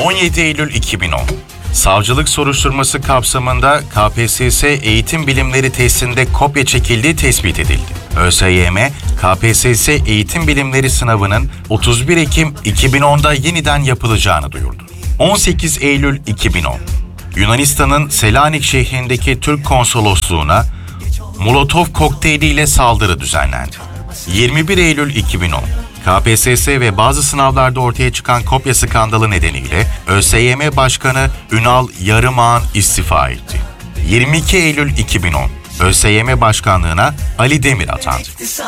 17 Eylül 2010. Savcılık soruşturması kapsamında KPSS eğitim bilimleri testinde kopya çekildiği tespit edildi. ÖSYM, KPSS eğitim bilimleri sınavının 31 Ekim 2010'da yeniden yapılacağını duyurdu. 18 Eylül 2010. Yunanistan'ın Selanik şehrindeki Türk konsolosluğuna Molotov kokteyliyle saldırı düzenlendi. 21 Eylül 2010. KPSS ve bazı sınavlarda ortaya çıkan kopya skandalı nedeniyle ÖSYM Başkanı Ünal Yarımağan istifa etti. 22 Eylül 2010. ÖSYM Başkanlığına Ali Demir atandı.